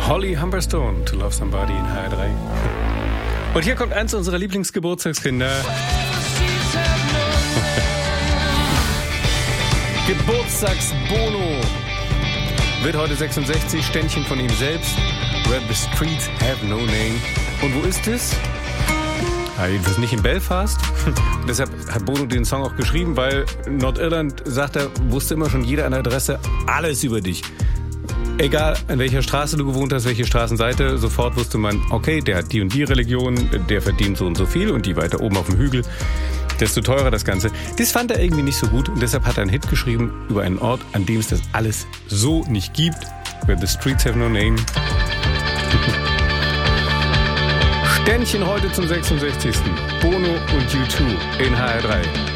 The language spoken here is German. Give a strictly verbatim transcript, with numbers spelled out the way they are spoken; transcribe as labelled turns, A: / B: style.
A: Holly Humberstone, To Love Somebody in H R drei. Und hier kommt eins unserer Lieblingsgeburtstagskinder. Geburtstags-Bono. Wird heute sechsundsechzig, Ständchen von ihm selbst. Where the streets have no name. Und wo ist es? Ja, jedenfalls nicht in Belfast. Und deshalb hat Bono den Song auch geschrieben, weil Nordirland, sagt er, wusste immer schon jeder an der Adresse alles über dich. Egal, an welcher Straße du gewohnt hast, welche Straßenseite, sofort wusste man, okay, der hat die und die Religion, der verdient so und so viel und die weiter oben auf dem Hügel, desto teurer das Ganze. Das fand er irgendwie nicht so gut und deshalb hat er einen Hit geschrieben über einen Ort, an dem es das alles so nicht gibt. Where the streets have no name. Ständchen heute zum sechsundsechzigsten Bono und U zwei in H R drei.